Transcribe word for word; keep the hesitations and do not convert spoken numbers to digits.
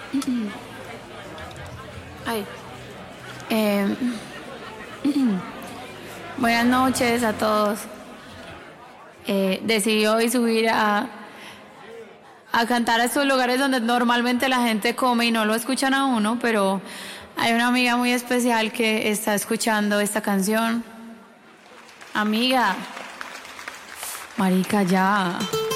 Ay. Eh, buenas noches a todos. Eh, decidí hoy subir a, a cantar a estos lugares donde normalmente la gente come y no lo escuchan a uno, pero hay una amiga muy especial que está escuchando esta canción. Amiga, marica, ya.